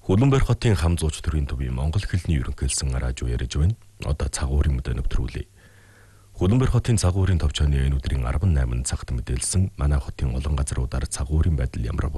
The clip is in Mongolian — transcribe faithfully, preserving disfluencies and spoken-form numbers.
Хөлбөмбөр хотын хам зууч төрийн төвийн Монгол хэлний ерөнхийлсөн радио ярьж байна. Одоо цагуурын мэдээ нэвтрүүлье. Хөлбөмбөр хотын цагуурын товчооны энэ өдрийн арван найманд цагт мэдээлсэн манай хотын олон газруудаар цагуурын байдал ямар